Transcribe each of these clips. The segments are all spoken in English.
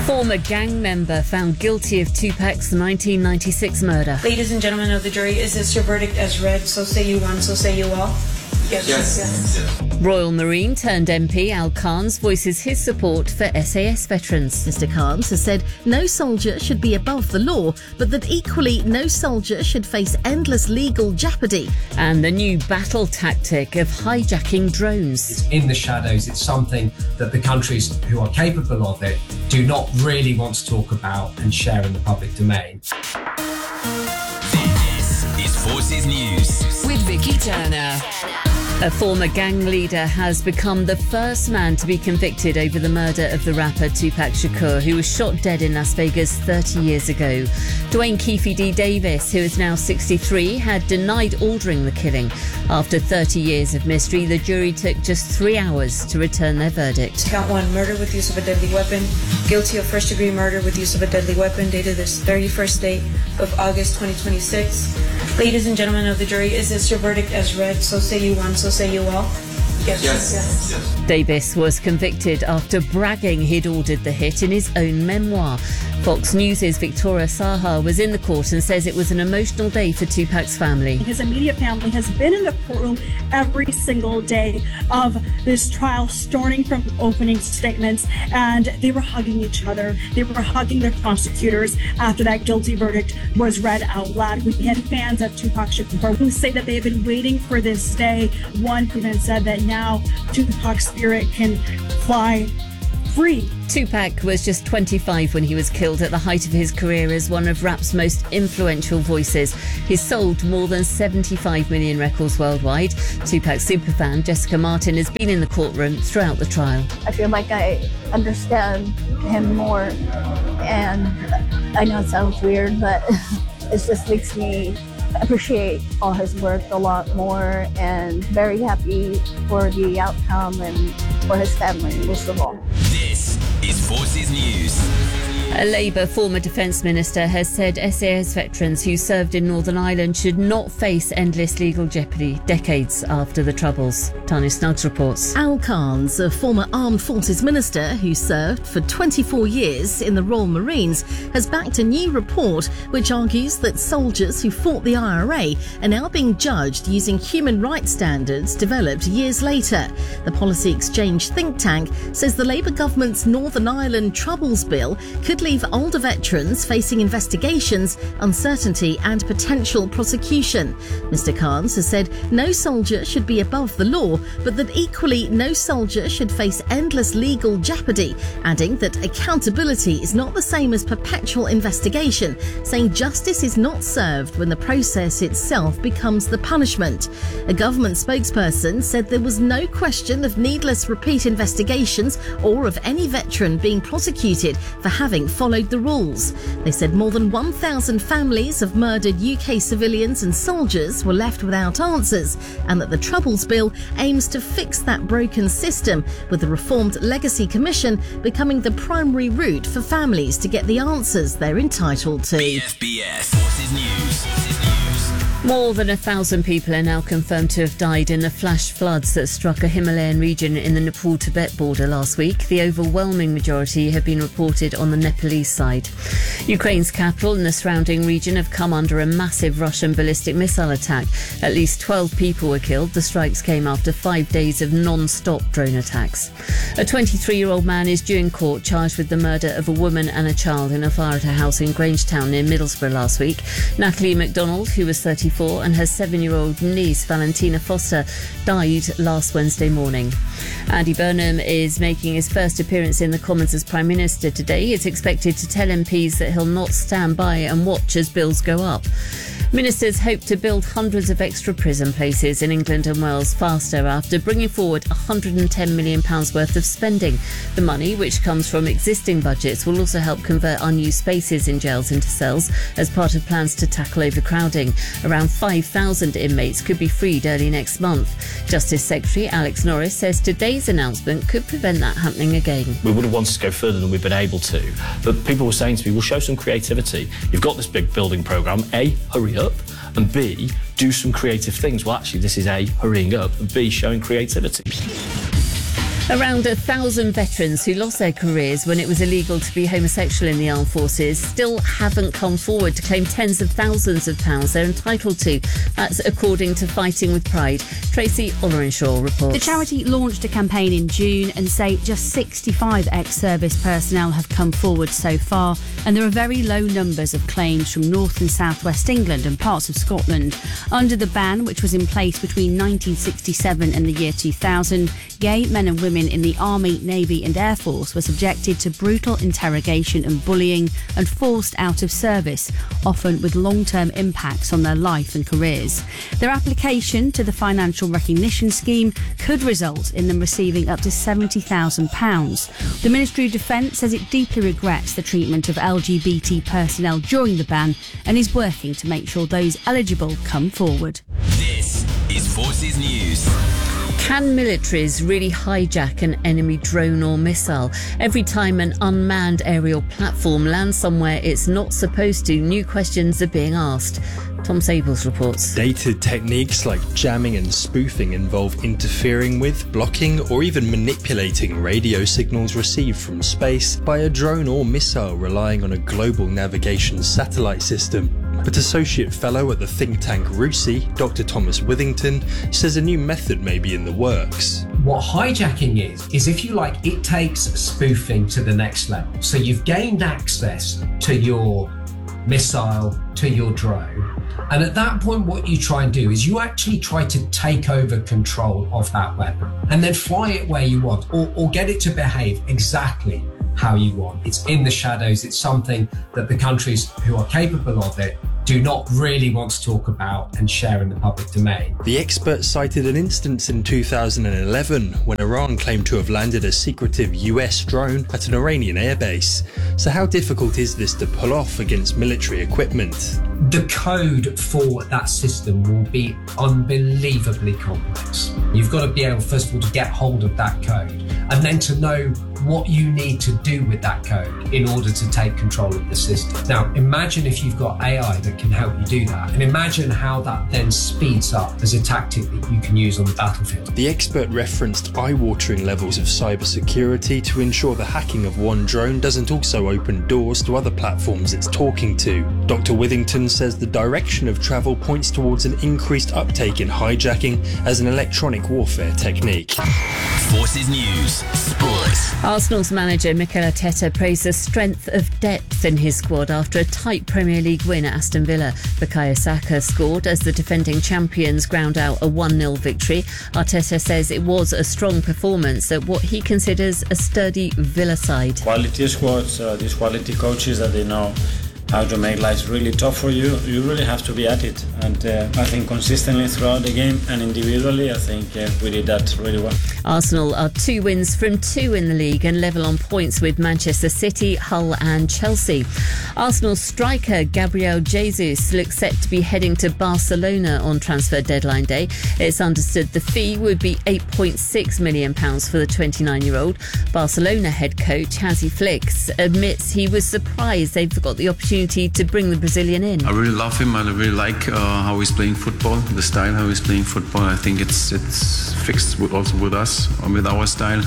Former gang member found guilty of Tupac's 1996 murder. Ladies and gentlemen of the jury, is this your verdict as read? So say you one, so say you all. Yes. Royal Marine turned MP Al Carnes voices his support for SAS veterans. Mr. Carnes has said no soldier should be above the law, but that equally no soldier should face endless legal jeopardy. And the new battle tactic of hijacking drones. It's in the shadows. It's something that the countries who are capable of it do not really want to talk about and share in the public domain. This is Forces News with Vicky Turner. A former gang leader has become the first man to be convicted over the murder of the rapper Tupac Shakur, who was shot dead in Las Vegas 30 years ago. Dwayne Keefe D. Davis, who is now 63, had denied ordering the killing. After 30 years of mystery, the jury took just 3 hours to return their verdict. Count 1, murder with use of a deadly weapon. Guilty of first-degree murder with use of a deadly weapon, dated this 31st day of August 2026. Ladies and gentlemen of the jury, is this your verdict as read? So say you one, so say you all. Yes. Davis was convicted after bragging he'd ordered the hit in his own memoir. Fox News' Victoria Saha was in the court and says it was an emotional day for Tupac's family. His immediate family has been in the courtroom every single day of this trial, starting from opening statements, and they were hugging each other. They were hugging their prosecutors after that guilty verdict was read out loud. We had fans of Tupac Shakur who say that they have been waiting for this day. One even said that now Tupac's spirit can fly free. Tupac was just 25 when he was killed at the height of his career as one of rap's most influential voices. He's sold more than 75 million records worldwide. Tupac's superfan Jessica Martin has been in the courtroom throughout the trial. I feel like I understand him more, and I know it sounds weird, but it just makes me appreciate all his work a lot more, and very happy for the outcome and for his family most of all. This is Forces News. A Labour former Defence Minister has said SAS veterans who served in Northern Ireland should not face endless legal jeopardy decades after the Troubles. Tanya Snuggs reports. Al Carnes, a former Armed Forces Minister who served for 24 years in the Royal Marines, has backed a new report which argues that soldiers who fought the IRA are now being judged using human rights standards developed years later. The Policy Exchange think tank says the Labour government's Northern Ireland Troubles Bill could leave older veterans facing investigations, uncertainty and potential prosecution. Mr. Carnes has said no soldier should be above the law, but that equally no soldier should face endless legal jeopardy, adding that accountability is not the same as perpetual investigation, saying justice is not served when the process itself becomes the punishment. A government spokesperson said there was no question of needless repeat investigations or of any veteran being prosecuted for having followed the rules. They said more than 1,000 families of murdered UK civilians and soldiers were left without answers, and that the Troubles Bill aims to fix that broken system, with the reformed Legacy Commission becoming the primary route for families to get the answers they're entitled to. BFBS Forces News. More than 1,000 people are now confirmed to have died in the flash floods that struck a Himalayan region in the Nepal-Tibet border last week. The overwhelming majority have been reported on the Nepalese side. Ukraine's capital and the surrounding region have come under a massive Russian ballistic missile attack. At least 12 people were killed. The strikes came after 5 days of non-stop drone attacks. A 23-year-old man is due in court charged with the murder of a woman and a child in a fire at a house in Grangetown near Middlesbrough last week. Natalie MacDonald, who was 34, and her 7-year-old niece Valentina Foster died last Wednesday morning. Andy Burnham is making his first appearance in the Commons as Prime Minister today. He's expected to tell MPs that he'll not stand by and watch as bills go up. Ministers hope to build hundreds of extra prison places in England and Wales faster after bringing forward £110 million worth of spending. The money, which comes from existing budgets, will also help convert unused spaces in jails into cells as part of plans to tackle overcrowding. Around 5,000 inmates could be freed early next month. Justice Secretary Alex Norris says today's announcement could prevent that happening again. We would have wanted to go further than we've been able to, but people were saying to me, we'll show some creativity. You've got this big building programme, A, hurry up, and B, do some creative things. Well, actually, this is A, hurrying up, and B, showing creativity. Around 1,000 veterans who lost their careers when it was illegal to be homosexual in the armed forces still haven't come forward to claim tens of thousands of pounds they're entitled to. That's according to Fighting with Pride. Tracy Ollerenshaw reports. The charity launched a campaign in June and say just 65 ex-service personnel have come forward so far, and there are very low numbers of claims from North and South West England and parts of Scotland. Under the ban, which was in place between 1967 and the year 2000, gay men and women in the Army, Navy and Air Force were subjected to brutal interrogation and bullying and forced out of service, often with long-term impacts on their life and careers. Their application to the financial recognition scheme could result in them receiving up to £70,000. The Ministry of Defence says it deeply regrets the treatment of LGBT personnel during the ban and is working to make sure those eligible come forward. This is Forces News. Can militaries really hijack an enemy drone or missile? Every time an unmanned aerial platform lands somewhere it's not supposed to, new questions are being asked. Tom Sables reports. Dated techniques like jamming and spoofing involve interfering with, blocking, or even manipulating radio signals received from space by a drone or missile relying on a global navigation satellite system. But Associate Fellow at the think tank RUSI, Dr. Thomas Withington, says a new method may be in the works. What hijacking is if you like, it takes spoofing to the next level. So you've gained access to your missile, to your drone. And at that point, what you try and do is you actually try to take over control of that weapon and then fly it where you want or get it to behave exactly how you want. It's in the shadows. It's something that the countries who are capable of it do not really want to talk about and share in the public domain. The expert cited an instance in 2011 when Iran claimed to have landed a secretive US drone at an Iranian airbase. So how difficult is this to pull off against military equipment? The code for that system will be unbelievably complex. You've got to be able, first of all, to get hold of that code and then to know what you need to do with that code in order to take control of the system. Now, imagine if you've got AI that can help you do that, and imagine how that then speeds up as a tactic that you can use on the battlefield. The expert referenced eye-watering levels of cybersecurity to ensure the hacking of one drone doesn't also open doors to other platforms it's talking to. Dr. Withington says the direction of travel points towards an increased uptake in hijacking as an electronic warfare technique. Forces News Sports. Arsenal's manager Mikel Arteta praised the strength of depth in his squad after a tight Premier League win at Aston Villa. Bukayo Saka scored as the defending champions ground out a 1-0 victory. Arteta says it was a strong performance at what he considers a sturdy Villa side. Quality squads, these quality coaches that they know how to make life really tough for you. You really have to be at it. And I think consistently throughout the game and individually, I think we did that really well. Arsenal are 2 wins from 2 in the league and level on points with Manchester City, Hull and Chelsea. Arsenal striker Gabriel Jesus looks set to be heading to Barcelona on transfer deadline day. It's understood the fee would be £8.6 million for the 29-year-old. Barcelona head coach Hansi Flick admits he was surprised they've got the opportunity to bring the Brazilian in. I really love him. I really like how he's playing football, the style how he's playing football. I think it's fixed also with us, or with our style.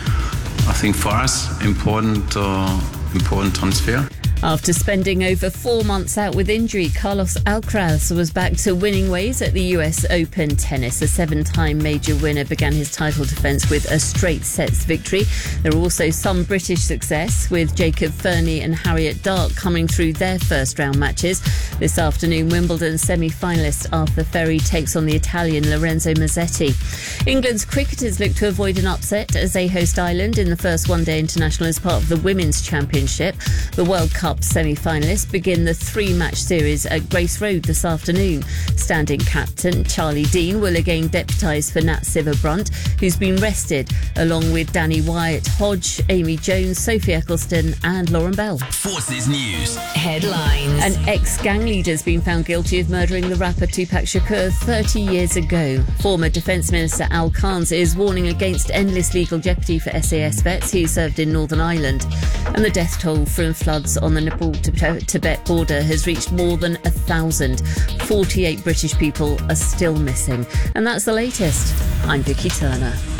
I think for us, important transfer. After spending over 4 months out with injury, Carlos Alcaraz was back to winning ways at the US Open tennis. The 7-time major winner began his title defence with a straight sets victory. There were also some British success, with Jacob Fernie and Harriet Dart coming through their first round matches. This afternoon, Wimbledon semi-finalist Arthur Ferry takes on the Italian Lorenzo Mazzetti. England's cricketers look to avoid an upset as they host Ireland in the first one-day international as part of the Women's Championship. The World Cup semi-finalists begin the 3-match series at Grace Road this afternoon. Standing captain Charlie Dean will again deputise for Nat Sciver-Brunt, who's been rested, along with Danny Wyatt, Hodge, Amy Jones, Sophie Eccleston and Lauren Bell. Forces News Headlines. An ex-gang leader has been found guilty of murdering the rapper Tupac Shakur 30 years ago. Former Defence Minister Al Khanz is warning against endless legal jeopardy for SAS vets who served in Northern Ireland. And the death toll from floods on the Nepal-Tibet border has reached more than 1,000. 48 British people are still missing. And that's the latest. I'm Vicky Turner.